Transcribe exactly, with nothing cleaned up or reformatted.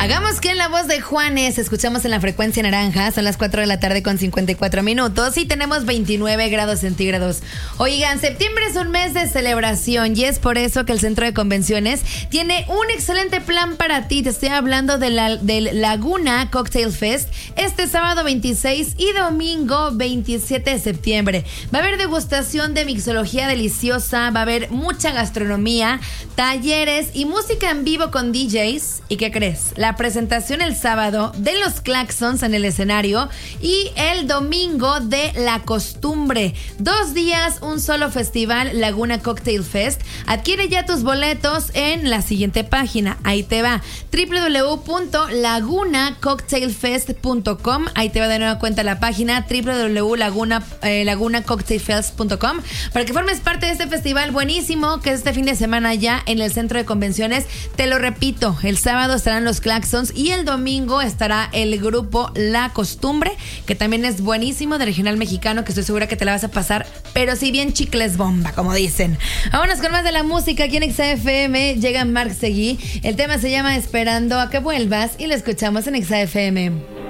Hagamos que en la voz de Juanes escuchamos en la frecuencia naranja. Son las cuatro de la tarde con cincuenta y cuatro minutos y tenemos veintinueve grados centígrados. Oigan, septiembre es un mes de celebración y es por eso que el Centro de Convenciones tiene un excelente plan para ti. Te estoy hablando de la, del Laguna Cocktail Fest este sábado veintiséis y domingo veintisiete de septiembre. Va a haber degustación de mixología deliciosa, va a haber mucha gastronomía, talleres y música en vivo con D Js. ¿Y qué crees? La presentación el sábado de los Claxons en el escenario y el domingo de La Costumbre. Dos días, un solo festival, Laguna Cocktail Fest. Adquiere ya tus boletos en la siguiente página. Ahí te va, doble u doble u doble u punto laguna cocktail fest punto com. Ahí te va de nueva cuenta la página doble u doble u doble u punto laguna, eh, laguna cocktail fest punto com para que formes parte de este festival buenísimo que es este fin de semana ya en el Centro de Convenciones. Te lo repito, el sábado estarán los Claxons y el domingo estará el grupo La Costumbre, que también es buenísimo, de regional mexicano, que estoy segura que te la vas a pasar, pero si bien chicles bomba, como dicen. Vámonos con más de la música aquí en Exa F M. Llega Marc Seguí, el tema se llama Esperando a que vuelvas y lo escuchamos en Exa F M.